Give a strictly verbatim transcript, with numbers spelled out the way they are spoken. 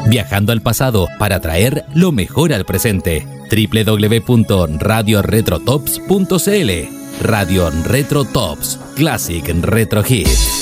Viajando al pasado para traer lo mejor al presente. doble u doble u doble u punto radio retro tops punto c l. Radio Retro Tops, Classic Retro Hits.